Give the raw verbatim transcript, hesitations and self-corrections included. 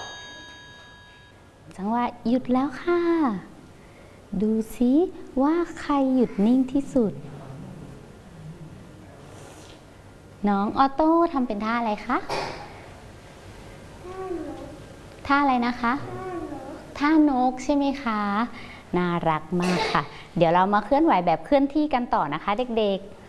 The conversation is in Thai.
จังหวะหยุดแล้วค่ะดูซิว่าใครหยุดนิ่งที่สุดน้องออโต้ทำเป็นท่าอะไรคะท่าอะไรนะคะท่านกใช่ไหมคะน่ารักมากค่ะเดี๋ยวเรามาเคลื่อนไหวแบบเคลื่อนที่กันต่อนะคะเด็กๆ